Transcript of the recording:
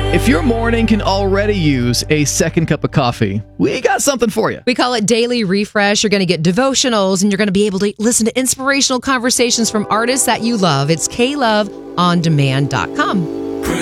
If your morning can already use a second cup of coffee, we got something for you. We call it Daily Refresh. You're going to get devotionals, and you're going to be able to listen to inspirational conversations from artists that you love. It's KLoveOnDemand.com.